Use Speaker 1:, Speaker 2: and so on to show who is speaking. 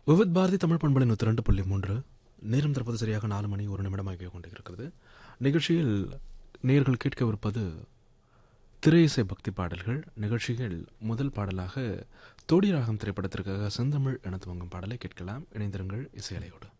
Speaker 1: விவித் பாரதி தமிழ் பண்பலை 102.3 நேரம் தற்போது சரியாக 4 மணி 1 நிமிடமாக கொண்டிருக்கிறது. நிகழ்ச்சியில் நேர்கள் கேட்கவிருப்பது திரை இசை பக்தி பாடல்கள். நிகழ்ச்சியில் முதல் பாடலாக தோடி ராகம் திரைப்படத்திற்காக செந்தமிழ் என துவங்கும் பாடலை கேட்கலாம். இணைந்திருங்கள் இசையலையோடு.